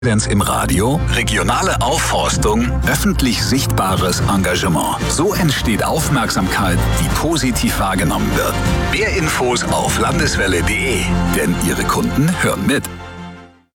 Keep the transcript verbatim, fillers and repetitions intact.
Im Radio, regionale Aufforstung, öffentlich sichtbares Engagement. So entsteht Aufmerksamkeit, die positiv wahrgenommen wird. Mehr Infos auf landeswelle punkt de, denn Ihre Kunden hören mit.